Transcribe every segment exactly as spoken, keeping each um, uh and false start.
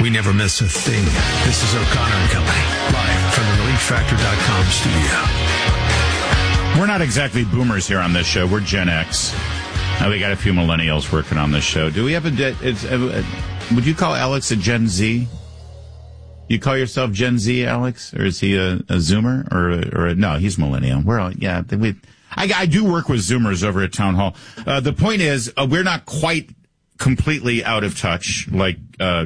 We never miss a thing. This is O'Connor and Company, live from the relief factor dot com studio. We're not exactly boomers here on this show. We're Gen X. Now, we got a few millennials working on this show. Do we have a... It's, uh, would you call Alex a Gen Z? You call yourself Gen Z, Alex? Or is he a, a Zoomer? Or, or a, no, he's millennial. We're all... Yeah, we... I, I do work with Zoomers over at Town Hall. Uh, the point is, uh, we're not quite completely out of touch, like... Uh,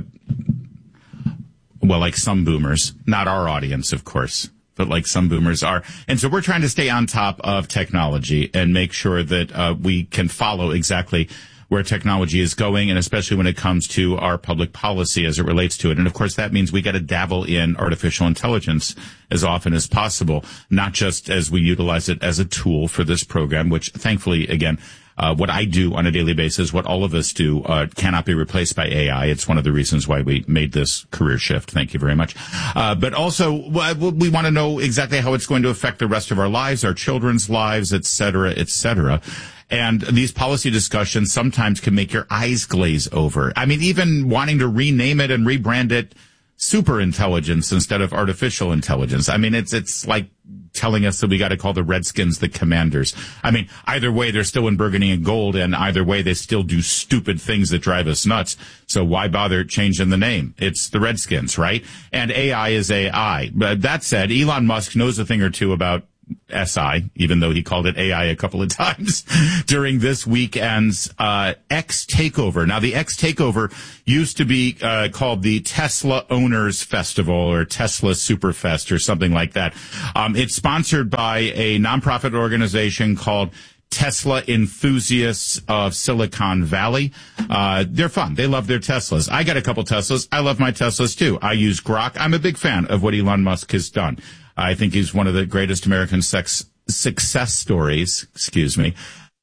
well, like some boomers. Not our audience, of course, but like some boomers are. And so we're trying to stay on top of technology and make sure that uh, we can follow exactly where technology is going, and especially when it comes to our public policy as it relates to it. And, of course, that means we got to dabble in artificial intelligence as often as possible, not just as we utilize it as a tool for this program, which, thankfully, again, Uh, what I do on a daily basis, what all of us do, uh, cannot be replaced by A I. It's one of the reasons why we made this career shift. Thank you very much. Uh, but also, we want to know exactly how it's going to affect the rest of our lives, our children's lives, et cetera, et cetera. And these policy discussions sometimes can make your eyes glaze over. I mean, even wanting to rename it and rebrand it super intelligence instead of artificial intelligence. I mean, it's, it's like telling us that we got to call the Redskins the Commanders. I mean, either way, they're still in burgundy and gold, and either way, they still do stupid things that drive us nuts. So why bother changing the name? It's the Redskins, right? And A I is A I. But that said, Elon Musk knows a thing or two about S I, even though he called it A I a couple of times during this weekend's uh X Takeover. Now, the X Takeover used to be uh called the Tesla Owners Festival or Tesla Superfest or something like that. Um It's sponsored by a nonprofit organization called Tesla Enthusiasts of Silicon Valley. Uh, they're fun. They love their Teslas. I got a couple Teslas. I love my Teslas too. I use Grok. I'm a big fan of what Elon Musk has done. I think he's one of the greatest American sex success stories. Excuse me.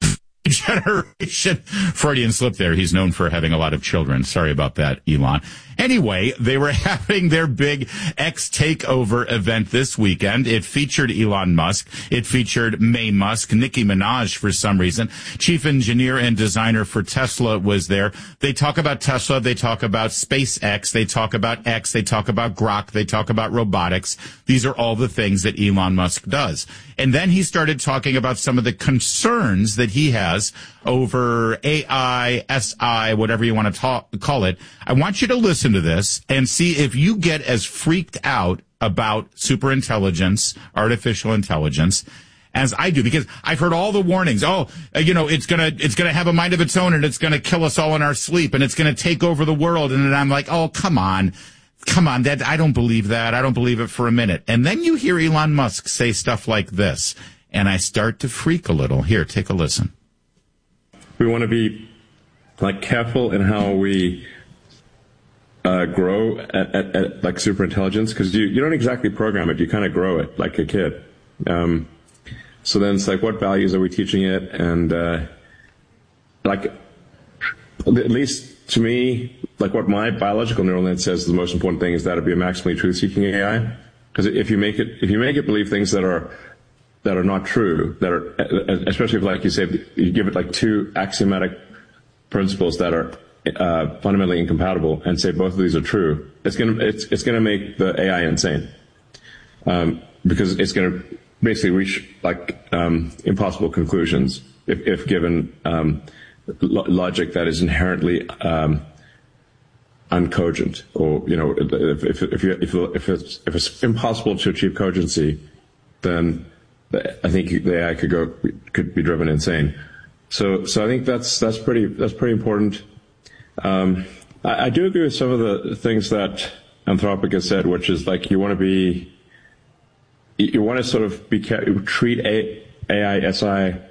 Generation. Freudian slip there. He's known for having a lot of children. Sorry about that, Elon. Anyway, they were having their big X Takeover event this weekend. It featured Elon Musk. It featured May Musk. Nicki Minaj, for some reason. Chief engineer and designer for Tesla was there. They talk about Tesla. They talk about SpaceX. They talk about X. They talk about Grok. They talk about robotics. These are all the things that Elon Musk does. And then he started talking about some of the concerns that he has over A I, S I, whatever you want to talk, call it. I want you to listen to this and see if you get as freaked out about superintelligence, artificial intelligence, as I do, because I've heard all the warnings. Oh, you know, it's gonna, it's gonna have a mind of its own, and it's gonna kill us all in our sleep, and it's gonna take over the world. And then I'm like, oh, come on. Come on, that, I don't believe that. I don't believe it for a minute. And then you hear Elon Musk say stuff like this, and I start to freak a little. Here, take a listen. We want to be, like, careful in how we uh, grow at, at, at like superintelligence, because you, you don't exactly program it. You kind of grow it like a kid. Um, so then it's like, what values are we teaching it? And uh, like, at least to me, like what my biological neural net says the most important thing is that it'd be a maximally truth-seeking A I. Because if you make it, if you make it believe things that are that are not true, that are, especially if, like you say, you give it like two axiomatic principles that are uh, fundamentally incompatible, and say both of these are true, it's gonna it's it's gonna make the A I insane, um, because it's gonna basically reach like um, impossible conclusions if, if given um, lo- logic that is inherently um, uncogent, or you know, if if if, you, if if it's if it's impossible to achieve cogency, then I think the A I could go could be driven insane. So so I think that's that's pretty that's pretty important. Um, I, I do agree with some of the things that Anthropic has said, which is like you want to be you want to sort of be treat A I S I.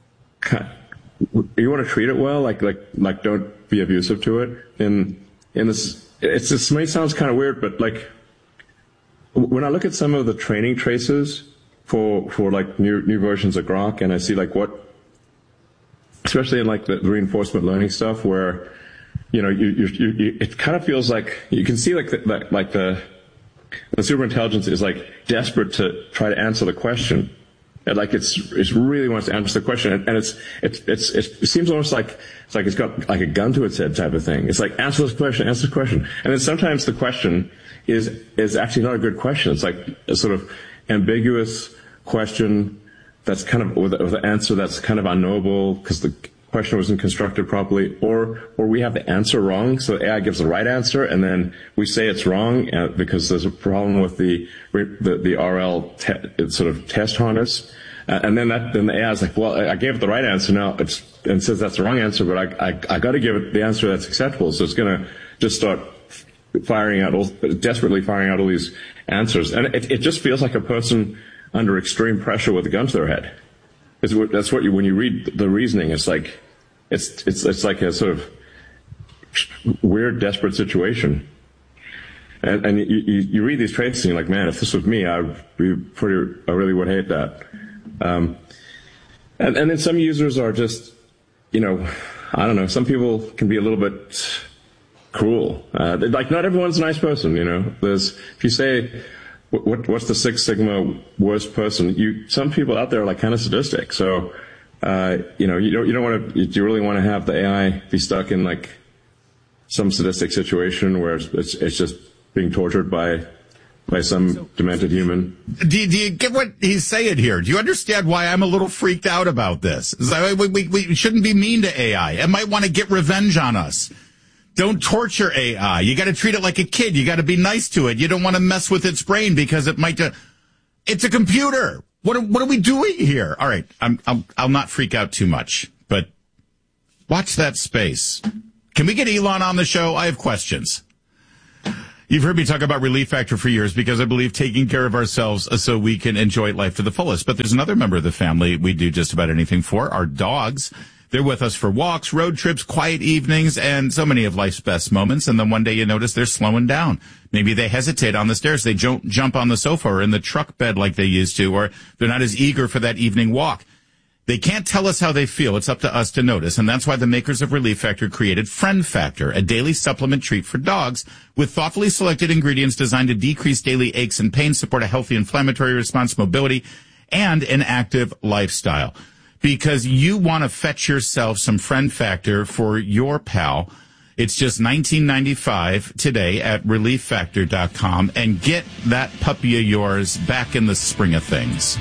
You want to treat it well, like like like don't be abusive to it. And in this, it's this may sounds kind of weird, but like when I look at some of the training traces for for like new new versions of Grok, and I see like what, especially in like the reinforcement learning stuff, where you know you you, you, you it kind of feels like you can see like the, like, like the the superintelligence is like desperate to try to answer the question, And like it's it really wants to answer the question, and it's it's it's it seems almost like it's like it's got like a gun to its head type of thing. It's like answer this question, answer this question, and then sometimes the question is is actually not a good question. It's like a sort of ambiguous question that's kind of with, with an answer that's kind of unknowable because the question wasn't constructed properly, or or we have the answer wrong, so A I gives the right answer, and then we say it's wrong uh, because there's a problem with the the, the R L te- sort of test harness, uh, and then that then the A I is like, well, I gave it the right answer now, it's and it says that's the wrong answer, but I I, I got to give it the answer that's acceptable, so it's going to just start firing out all, desperately firing out all these answers, and it, it just feels like a person under extreme pressure with a gun to their head. It's what, that's what you, when you read the reasoning, it's like, it's, it's, it's like a sort of weird, desperate situation. And, and you, you, you read these traits and you're like, man, if this was me, I'd be pretty, I really would hate that. Um, and, and then some users are just, you know, I don't know, some people can be a little bit cruel. Uh, like not everyone's a nice person, you know, there's, if you say, What, what's the Six Sigma worst person? You, some people out there are like kind of sadistic. So, uh, you know, you don't, you don't want to, you really want to have the A I be stuck in like some sadistic situation where it's, it's just being tortured by, by some so, demented human. Do you, do you get what he's saying here? Do you understand why I'm a little freaked out about this? We, we, we shouldn't be mean to A I. It might want to get revenge on us. Don't torture A I. You got to treat it like a kid. You got to be nice to it. You don't want to mess with its brain because it might. Uh, it's a computer. What are, what are we doing here? All right, I'm, I'm I'll not freak out too much, but watch that space. Can we get Elon on the show? I have questions. You've heard me talk about Relief Factor for years because I believe taking care of ourselves so we can enjoy life to the fullest. But there's another member of the family we do just about anything for, our dogs. They're with us for walks, road trips, quiet evenings, and so many of life's best moments. And then one day you notice they're slowing down. Maybe they hesitate on the stairs. They don't jump on the sofa or in the truck bed like they used to, or they're not as eager for that evening walk. They can't tell us how they feel. It's up to us to notice. And that's why the makers of Relief Factor created Friend Factor, a daily supplement treat for dogs with thoughtfully selected ingredients designed to decrease daily aches and pains, support a healthy inflammatory response, mobility, and an active lifestyle. Because you want to fetch yourself some Friend Factor for your pal. It's just nineteen ninety-five today at relief factor dot com, and get that puppy of yours back in the spring of things.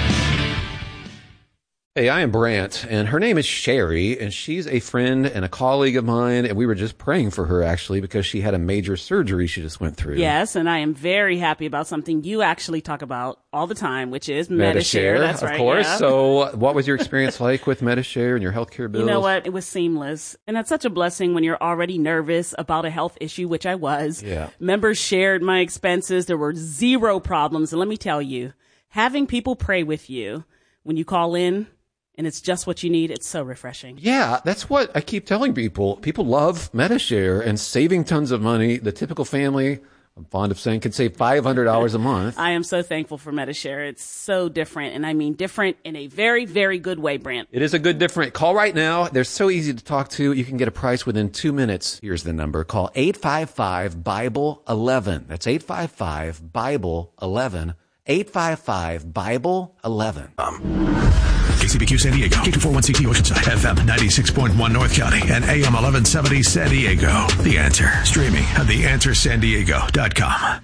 Hey, I am Brant, and her name is Sherry, and she's a friend and a colleague of mine, and we were just praying for her, actually, because she had a major surgery she just went through. Yes, and I am very happy about something you actually talk about all the time, which is Medi-Share. That's right, of course. Yeah. So what was your experience like with Medi-Share and your healthcare bills? You know what? It was seamless. And that's such a blessing when you're already nervous about a health issue, which I was. Yeah. Members shared my expenses. There were zero problems. And let me tell you, having people pray with you when you call in, and it's just what you need, it's so refreshing. Yeah, that's what I keep telling people. People love Medi-Share and saving tons of money. The typical family, I'm fond of saying, can save five hundred dollars a month. I am so thankful for Medi-Share. It's so different, and I mean different in a very, very good way, Brant. It is a good different. Call right now. They're so easy to talk to. You can get a price within two minutes. Here's the number. Call eight five five, Bible eleven. That's eight five five, Bible eleven. eight five five, Bible eleven. Um. K C B Q San Diego, K two forty-one C T Oceanside, F M ninety-six point one North County, and A M eleven seventy San Diego. The Answer, streaming at the answer san diego dot com.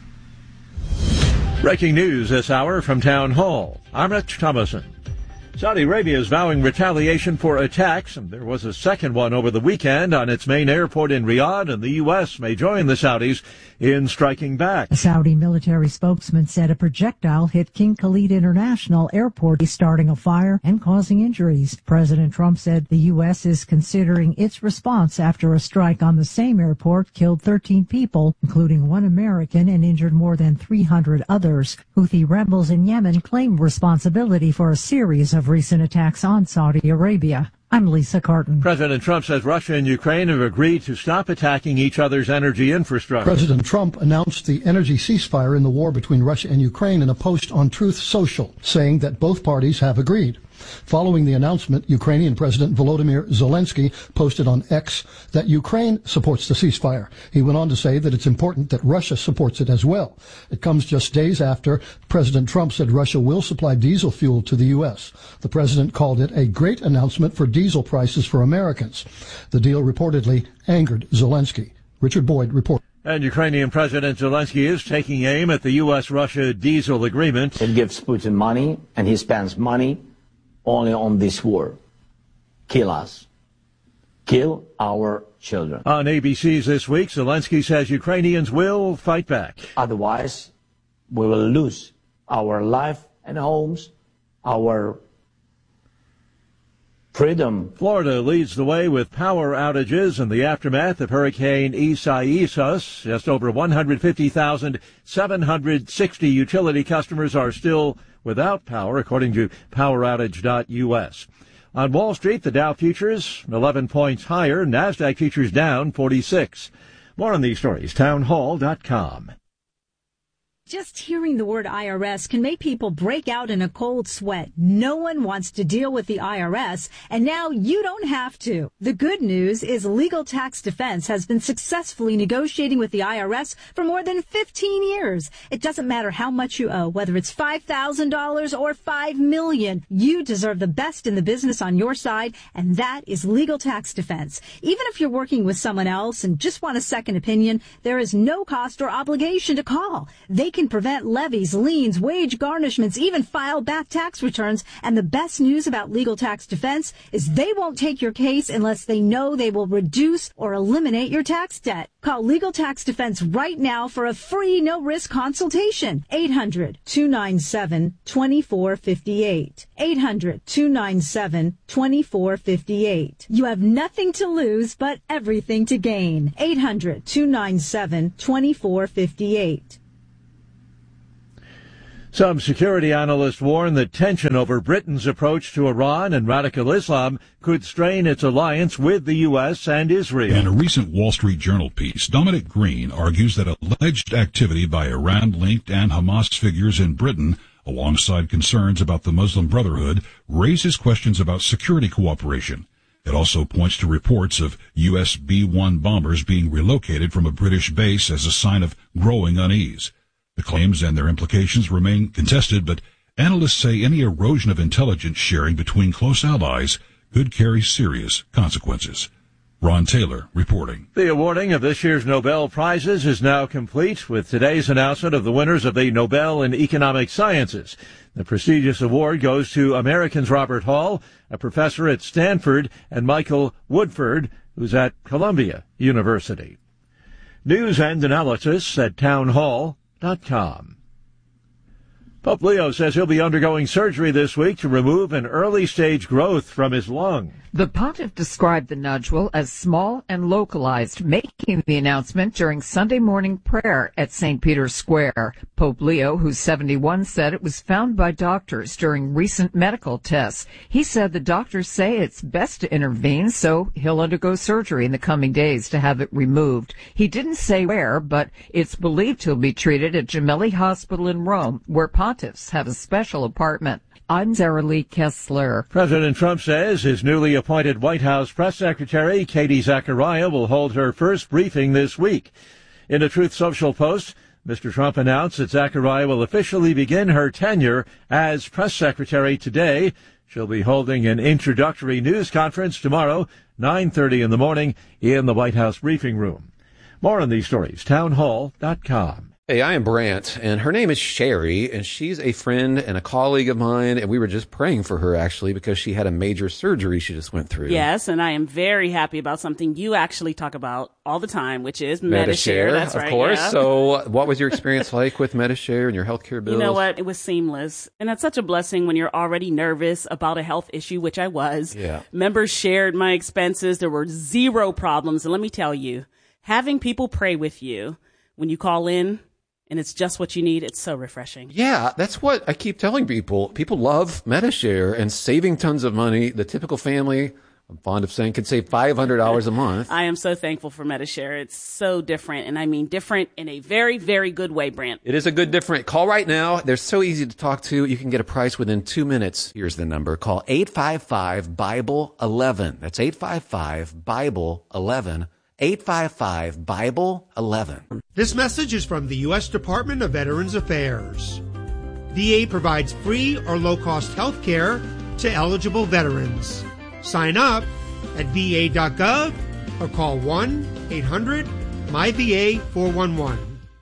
Breaking news this hour from Town Hall. I'm Rich Thomason. Saudi Arabia is vowing retaliation for attacks, and there was a second one over the weekend on its main airport in Riyadh, and the U S may join the Saudis in striking back. A Saudi military spokesman said a projectile hit King Khalid International Airport, starting a fire and causing injuries. President Trump said the U S is considering its response after a strike on the same airport killed thirteen people, including one American, and injured more than three hundred others. Houthi rebels in Yemen claim responsibility for a series of recent attacks on Saudi Arabia. I'm Lisa Carton. President Trump says Russia and Ukraine have agreed to stop attacking each other's energy infrastructure. President Trump announced the energy ceasefire in the war between Russia and Ukraine in a post on Truth Social, saying that both parties have agreed. Following the announcement, Ukrainian President Volodymyr Zelensky posted on X that Ukraine supports the ceasefire. He went on to say that it's important that Russia supports it as well. It comes just days after President Trump said Russia will supply diesel fuel to the U S. The president called it a great announcement for diesel prices for Americans. The deal reportedly angered Zelensky. Richard Boyd reports. And Ukrainian President Zelensky is taking aim at the U S Russia diesel agreement. It gives Putin money, and he spends money only on this war. Kill us. Kill our children. On A B C's This Week, Zelensky says Ukrainians will fight back. Otherwise, we will lose our life and homes, our freedom. Florida leads the way with power outages in the aftermath of Hurricane Isaias. Just over one hundred fifty thousand seven hundred sixty utility customers are still without power, according to power outage dot U S. On Wall Street, the Dow futures eleven points higher, NASDAQ futures down forty-six. More on these stories, town hall dot com. Just hearing the word I R S can make people break out in a cold sweat. No one wants to deal with the I R S, and now you don't have to. The good news is Legal Tax Defense has been successfully negotiating with the I R S for more than fifteen years. It doesn't matter how much you owe, whether it's five thousand dollars or five million dollars. You deserve the best in the business on your side, and that is Legal Tax Defense. Even if you're working with someone else and just want a second opinion, there is no cost or obligation to call. They can prevent levies, liens, wage garnishments, even file back tax returns. And the best news about Legal Tax Defense is they won't take your case unless they know they will reduce or eliminate your tax debt. Call Legal Tax Defense right now for a free no-risk consultation. eight hundred, two nine seven, two four five eight. eight hundred, two nine seven, two four five eight. You have nothing to lose but everything to gain. eight hundred, two nine seven, two four five eight. Some security analysts warn that tension over Britain's approach to Iran and radical Islam could strain its alliance with the U S and Israel. In a recent Wall Street Journal piece, Dominic Green argues that alleged activity by Iran-linked and Hamas figures in Britain, alongside concerns about the Muslim Brotherhood, raises questions about security cooperation. It also points to reports of U S B one bombers being relocated from a British base as a sign of growing unease. The claims and their implications remain contested, but analysts say any erosion of intelligence sharing between close allies could carry serious consequences. Ron Taylor reporting. The awarding of this year's Nobel Prizes is now complete with today's announcement of the winners of the Nobel in Economic Sciences. The prestigious award goes to Americans Robert Hall, a professor at Stanford, and Michael Woodford, who's at Columbia University. News and analysis at town hall dot com. Pope Leo says he'll be undergoing surgery this week to remove an early-stage growth from his lung. The pontiff described the nodule as small and localized, making the announcement during Sunday morning prayer at Saint Peter's Square. Pope Leo, who's seventy-one, said it was found by doctors during recent medical tests. He said the doctors say it's best to intervene, so he'll undergo surgery in the coming days to have it removed. He didn't say where, but it's believed he'll be treated at Gemelli Hospital in Rome, where pontiffs have a special apartment. I'm Sarah Lee Kessler. President Trump says his newly appointed White House press secretary, Katie Zachariah, will hold her first briefing this week. In a Truth Social post, Mister Trump announced that Zachariah will officially begin her tenure as press secretary today. She'll be holding an introductory news conference tomorrow, nine thirty in the morning, in the White House briefing room. More on these stories, town hall dot com. Hey, I am Brant, and her name is Sherry, and she's a friend and a colleague of mine, and we were just praying for her, actually, because she had a major surgery she just went through. Yes, and I am very happy about something you actually talk about all the time, which is Medi-Share. Medi-Share, That's of right, course. yeah. So what was your experience like with Medi-Share and your healthcare bills? You know what? It was seamless. And that's such a blessing when you're already nervous about a health issue, which I was. Yeah. Members shared my expenses. There were zero problems. And let me tell you, having people pray with you when you call in, and it's just what you need, it's so refreshing. Yeah, that's what I keep telling people. People love Medi-Share and saving tons of money. The typical family I'm fond of saying could save five hundred dollars a month. I am so thankful for Medi-Share. It's so different, and I mean different in a very, very good way, Brent. It is a good different. Call right now. They're so easy to talk to. You can get a price within two minutes. Here's the number. Call eight five five, Bible eleven. That's eight five five, Bible eleven. eight five five, Bible eleven. This message is from the U S Department of Veterans Affairs. V A provides free or low-cost health care to eligible veterans. Sign up at V A dot gov or call one eight hundred M Y V A four one one.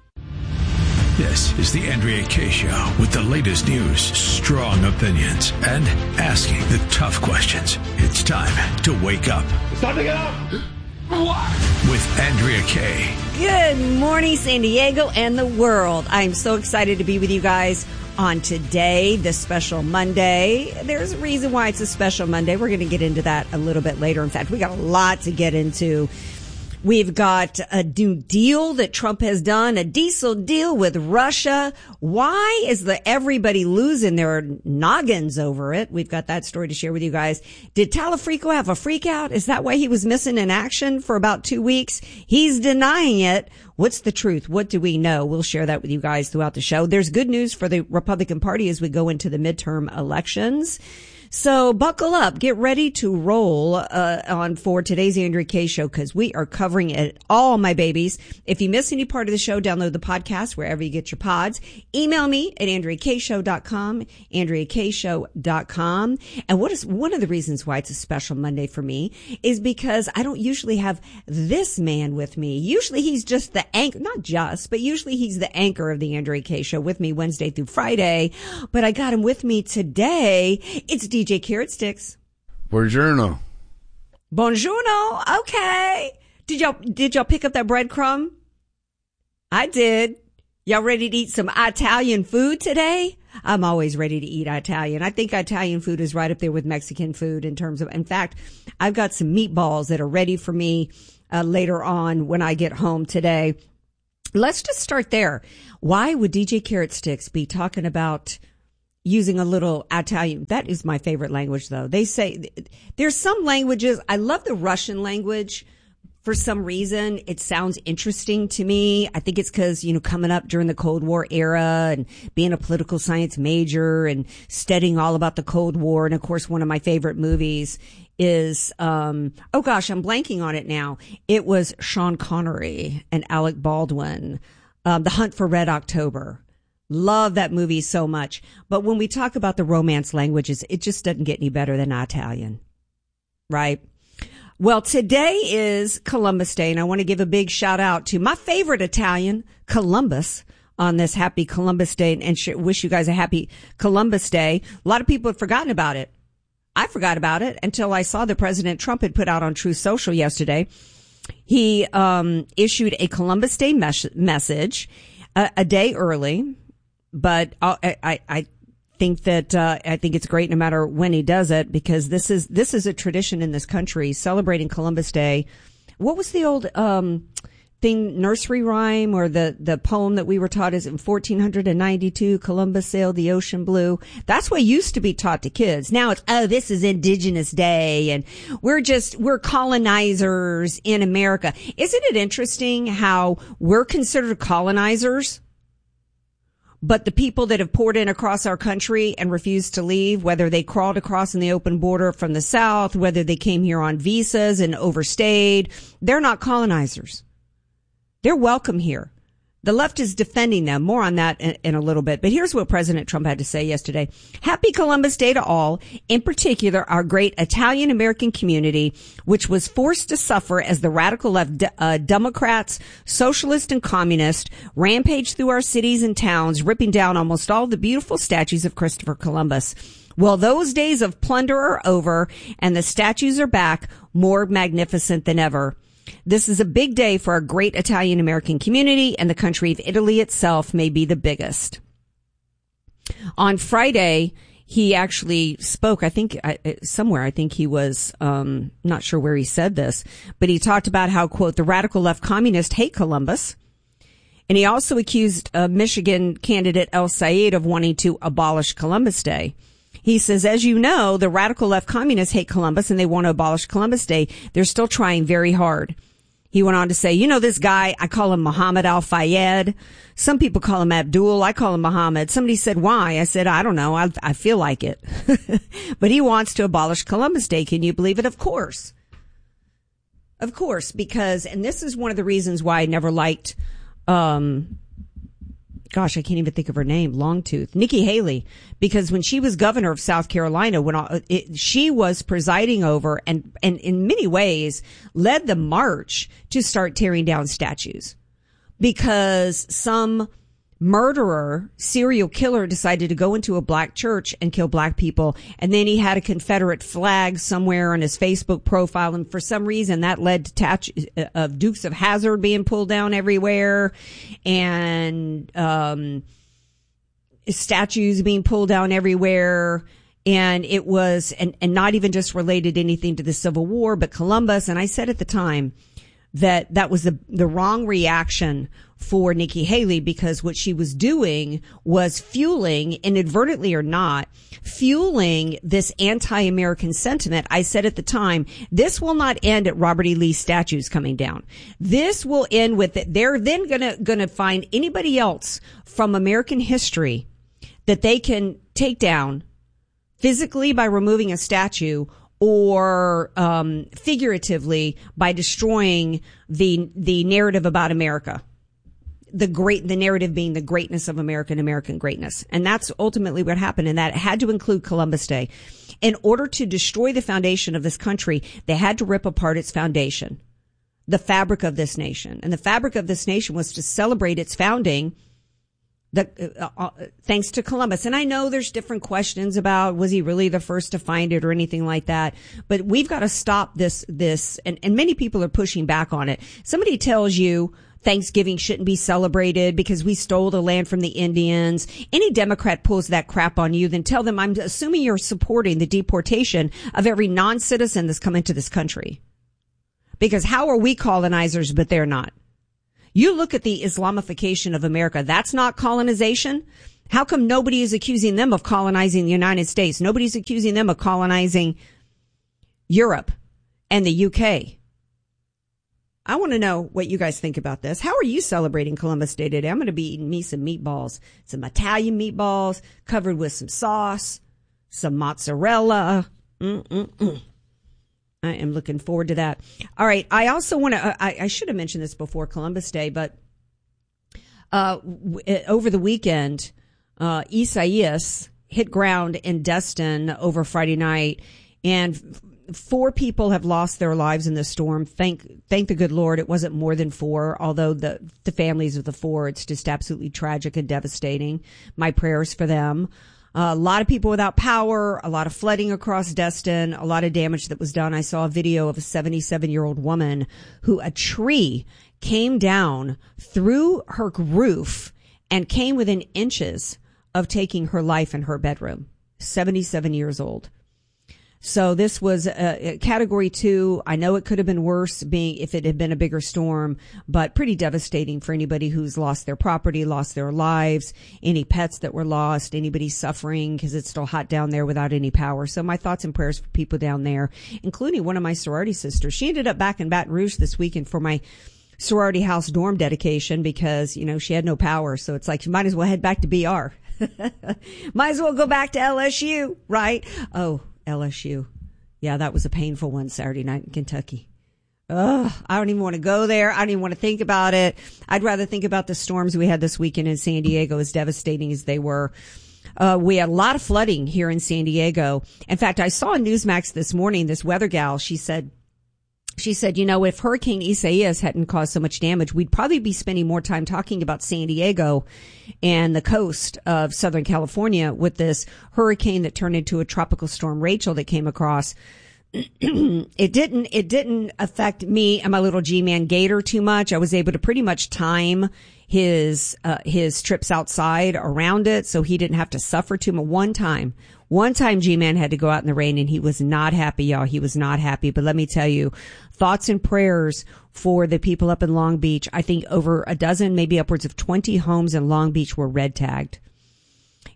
This is the Andrea Kaye Show with the latest news, strong opinions, and asking the tough questions. It's time to wake up. It's time to get up! With Andrea Kaye. Good morning, San Diego and the world. I'm so excited to be with you guys on today, this special Monday. There's a reason why it's a special Monday. We're going to get into that a little bit later. In fact, we got a lot to get into. We've got a new deal that Trump has done, a diesel deal with Russia. Why is the everybody losing their noggins over it? We've got that story to share with you guys. Did Talafrico have a freak out? Is that why he was missing in action for about two weeks? He's denying it. What's the truth? What do we know? We'll share that with you guys throughout the show. There's good news for the Republican Party as we go into the midterm elections. So buckle up, get ready to roll uh, on for today's Andrea Kaye Show, because we are covering it all, my babies. If you miss any part of the show, download the podcast wherever you get your pods. Email me at andrea kaye show dot com, andrea kaye show dot com. And what is one of the reasons why it's a special Monday for me is because I don't usually have this man with me. Usually he's just the anchor, not just, but usually he's the anchor of the Andrea Kaye Show with me Wednesday through Friday. But I got him with me today. It's D J Carrot Sticks. Buongiorno. Buongiorno. Okay. Did y'all, did y'all pick up that breadcrumb? I did. Y'all ready to eat some Italian food today? I'm always ready to eat Italian. I think Italian food is right up there with Mexican food in terms of, in fact, I've got some meatballs that are ready for me uh, later on when I get home today. Let's just start there. Why would D J Carrot Sticks be talking about using a little Italian? That is my favorite language, though. They say there's some languages. I love the Russian language. For some reason, it sounds interesting to me. I think it's because, you know, coming up during the Cold War era and being a political science major and studying all about the Cold War. And of course, one of my favorite movies is, um, oh gosh, I'm blanking on it now. It was Sean Connery and Alec Baldwin, um, The Hunt for Red October. Love that movie so much. But when we talk about the Romance languages, it just doesn't get any better than Italian, right? Well, today is Columbus Day, and I want to give a big shout out to my favorite Italian, Columbus, on this happy Columbus Day, and sh- wish you guys a happy Columbus Day. A lot of people have forgotten about it. I forgot about it until I saw that President Trump had put out on Truth Social yesterday. He um issued a Columbus Day mes- message a, a day early, but I, I, I think that uh, I think it's great no matter when he does it, because this is this is a tradition in this country, celebrating Columbus Day. What was the old um thing, nursery rhyme, or the the poem that we were taught is in fourteen ninety-two, Columbus sailed the ocean blue? That's what used to be taught to kids. Now it's, oh, this is Indigenous Day, and we're just, we're colonizers in America. Isn't it interesting how we're considered colonizers, but the people that have poured in across our country and refused to leave, whether they crawled across in the open border from the South, whether they came here on visas and overstayed, they're not colonizers. They're welcome here. The left is defending them. More on that in, in a little bit. But here's what President Trump had to say yesterday. Happy Columbus Day to all, in particular our great Italian-American community, which was forced to suffer as the radical left uh, Democrats, socialists, and communists rampaged through our cities and towns, ripping down almost all the beautiful statues of Christopher Columbus. Well, those days of plunder are over, and the statues are back, more magnificent than ever. This is a big day for our great Italian-American community, and the country of Italy itself may be the biggest. On Friday, he actually spoke, I think, somewhere, I think he was, um, not sure where he said this, but he talked about how, quote, the radical left communists hate Columbus. And he also accused uh, Michigan candidate El Sayed of wanting to abolish Columbus Day. He says, as you know, the radical left communists hate Columbus and they want to abolish Columbus Day. They're still trying very hard. He went on to say, you know, this guy, I call him Muhammad al-Fayed. Some people call him Abdul. I call him Muhammad. Somebody said, why? I said, I don't know. I, I feel like it. But he wants to abolish Columbus Day. Can you believe it? Of course. Of course, because, and this is one of the reasons why I never liked, um, gosh, I can't even think of her name, Longtooth, Nikki Haley, because when she was governor of South Carolina, when it, she was presiding over and, and in many ways led the march to start tearing down statues because some murderer, serial killer decided to go into a black church and kill black people. And then he had a Confederate flag somewhere on his Facebook profile. And for some reason that led to tat- of Dukes of Hazzard being pulled down everywhere and, um, statues being pulled down everywhere. And it was, and, and not even just related anything to the Civil War, but Columbus. And I said at the time that that was the, the wrong reaction for Nikki Haley because what she was doing was fueling, inadvertently or not, fueling this anti-American sentiment. I said at the time, this will not end at Robert E. Lee statues coming down. This will end with it. They're then gonna, gonna find anybody else from American history that they can take down physically by removing a statue or um figuratively by destroying the the narrative about America. The great, the narrative being the greatness of American, American greatness. And that's ultimately what happened. And that had to include Columbus Day. In order to destroy the foundation of this country, they had to rip apart its foundation, the fabric of this nation. And the fabric of this nation was to celebrate its founding, the, uh, uh, thanks to Columbus. And I know there's different questions about was he really the first to find it or anything like that. But we've got to stop this, this, and, and many people are pushing back on it. Somebody tells you Thanksgiving shouldn't be celebrated because we stole the land from the Indians. Any Democrat pulls that crap on you, then tell them I'm assuming you're supporting the deportation of every non-citizen that's come into this country. Because how are we colonizers, but they're not? You look at the Islamification of America. That's not colonization. How come nobody is accusing them of colonizing the United States? Nobody's accusing them of colonizing Europe and the U K. I want to know what you guys think about this. How are you celebrating Columbus Day today? I'm going to be eating me some meatballs, some Italian meatballs covered with some sauce, some mozzarella. Mm-mm-mm. I am looking forward to that. All right. I also want to, I, I should have mentioned this before Columbus Day, but uh, w- over the weekend, uh, Isaias hit ground in Destin over Friday night, and f- four people have lost their lives in the storm. Thank, thank the good Lord it wasn't more than four, although the, the families of the four, it's just absolutely tragic and devastating. My prayers for them. Uh, a lot of people without power, a lot of flooding across Destin, a lot of damage that was done. I saw a video of a seventy-seven-year-old woman who a tree came down through her roof and came within inches of taking her life in her bedroom. seventy-seven years old. So this was a, a category two. I know it could have been worse being if it had been a bigger storm, but pretty devastating for anybody who's lost their property, lost their lives, any pets that were lost, anybody suffering because it's still hot down there without any power. So my thoughts and prayers for people down there, including one of my sorority sisters. She ended up back in Baton Rouge this weekend for my sorority house dorm dedication because, you know, she had no power. So it's like, you might as well head back to B R. Might as well go back to L S U, right? Oh, L S U. Yeah, that was a painful one Saturday night in Kentucky. Ugh, I don't even want to go there. I don't even want to think about it. I'd rather think about the storms we had this weekend in San Diego, as devastating as they were. Uh, we had a lot of flooding here in San Diego. In fact, I saw on Newsmax this morning, this weather gal, she said, She said, you know, if Hurricane Isaias hadn't caused so much damage, we'd probably be spending more time talking about San Diego and the coast of Southern California with this hurricane that turned into a tropical storm Rachel that came across. It didn't, it didn't affect me and my little G-Man Gator too much. I was able to pretty much time his, uh, his trips outside around it. So he didn't have to suffer too much. One time, one time G-Man had to go out in the rain and he was not happy, y'all. He was not happy. But let me tell you, thoughts and prayers for the people up in Long Beach. I think over a dozen, maybe upwards of twenty homes in Long Beach were red tagged.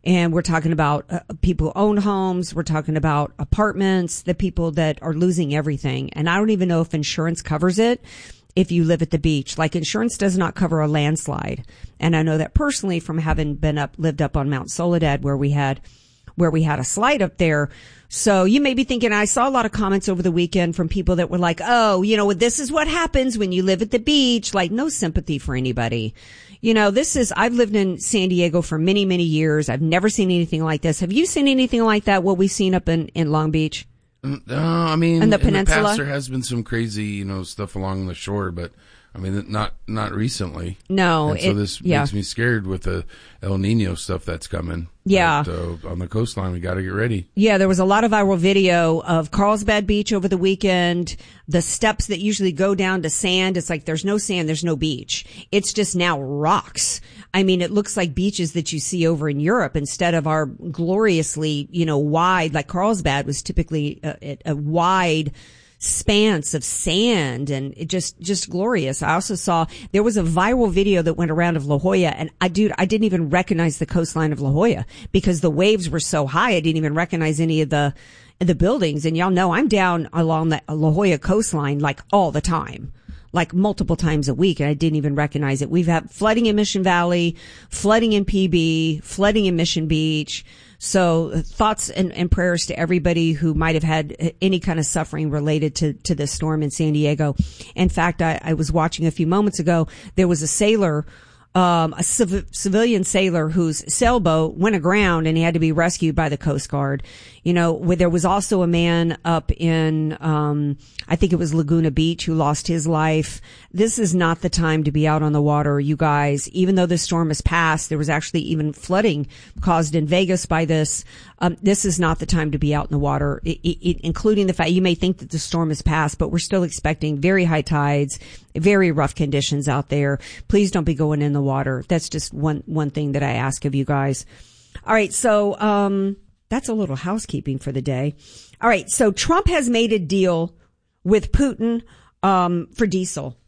And we're talking about uh, people who own homes. We're talking about apartments, the people that are losing everything. And I don't even know if insurance covers it if you live at the beach. Like, insurance does not cover a landslide. And I know that personally from having been up, lived up on Mount Soledad where we had, where we had a slide up there. So you may be thinking, I saw a lot of comments over the weekend from people that were like, oh, you know, this is what happens when you live at the beach. Like, no sympathy for anybody. You know, this is, I've lived in San Diego for many, many years. I've never seen anything like this. Have you seen anything like that, what we've seen up in, in Long Beach? No, uh, I mean, in the in peninsula, the past, there has been some crazy, you know, stuff along the shore, but I mean, not not recently. No, and so it, this yeah. makes me scared with the El Nino stuff that's coming. Yeah, but, uh, on the coastline, we got to get ready. Yeah, there was a lot of viral video of Carlsbad Beach over the weekend. The steps that usually go down to sand, it's like there's no sand, there's no beach. It's just now rocks. I mean, it looks like beaches that you see over in Europe instead of our gloriously, you know, wide, like Carlsbad was typically a, a wide expanse of sand, and it just, just glorious. I also saw there was a viral video that went around of La Jolla, and I, dude, I didn't even recognize the coastline of La Jolla because the waves were so high. I didn't even recognize any of the, the buildings. And y'all know I'm down along the La Jolla coastline like all the time, like multiple times a week, and I didn't even recognize it. We've had flooding in Mission Valley, flooding in P B, flooding in Mission Beach. So thoughts and, and prayers to everybody who might have had any kind of suffering related to, to this storm in San Diego. In fact, I, I was watching a few moments ago, there was a sailor, um, a civ- civilian sailor whose sailboat went aground and he had to be rescued by the Coast Guard. You know, where there was also a man up in, um, I think it was Laguna Beach who lost his life. This is not the time to be out on the water, you guys. Even though the storm has passed, there was actually even flooding caused in Vegas by this. Um, this is not the time to be out in the water, it, it, including the fact you may think that the storm has passed, but we're still expecting very high tides, very rough conditions out there. Please don't be going in the water. That's just one, one thing that I ask of you guys. All right. So, um, that's a little housekeeping for the day. All right. So Trump has made a deal with Putin, um, for diesel.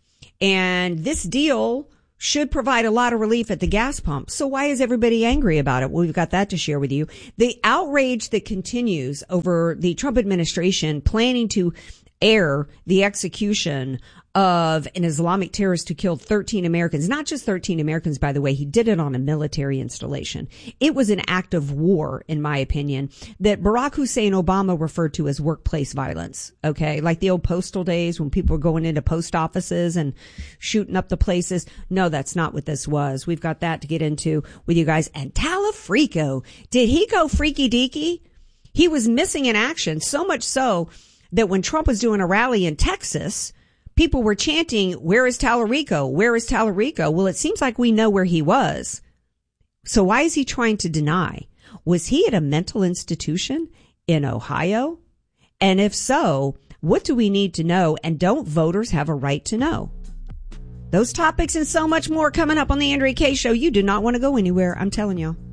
And this deal should provide a lot of relief at the gas pump. So why is everybody angry about it? Well, we've got that to share with you. The outrage that continues over the Trump administration planning to air the execution of an Islamic terrorist who killed thirteen Americans, not just thirteen Americans, by the way. He did it on a military installation. It was an act of war, in my opinion, that Barack Hussein Obama referred to as workplace violence. Okay. Like the old postal days when people were going into post offices and shooting up the places. No, that's not what this was. We've got that to get into with you guys. And Talafrico, did he go freaky deaky? He was missing in action, so much so that when Trump was doing a rally in Texas, people were chanting, where is Tallarico? Where is Tallarico? Well, it seems like we know where he was. So why is he trying to deny? Was he at a mental institution in Ohio? And if so, what do we need to know? And don't voters have a right to know? Those topics and so much more coming up on the Andrea Kaye Show. You do not want to go anywhere. I'm telling you.